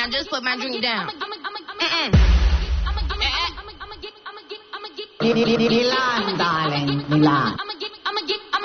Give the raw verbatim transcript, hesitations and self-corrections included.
Now just put my drink down. Mm-mm. Milan, darling, Milan.